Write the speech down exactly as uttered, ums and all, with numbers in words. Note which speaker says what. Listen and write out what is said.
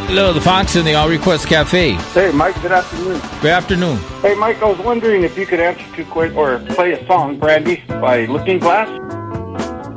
Speaker 1: Hello, the Fox in the All Request Cafe.
Speaker 2: Hey, Mike, good afternoon.
Speaker 1: Good afternoon.
Speaker 2: Hey, Mike, I was wondering if you could answer two quick or play a song, Brandy, by Looking Glass.